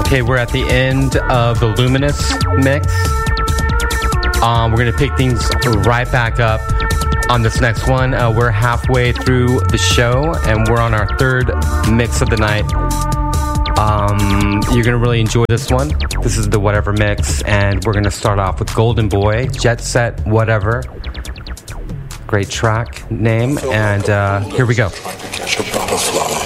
Okay, we're at the end of the Luminous mix. We're going to pick things right back up on this next one. We're halfway through the show, and we're on our third mix of the night. You're going to really enjoy this one. This is the Whatever mix, and we're going to start off with Golden Boy, Jet Set Whatever. Great track name, and here we go. Catch a proper flow.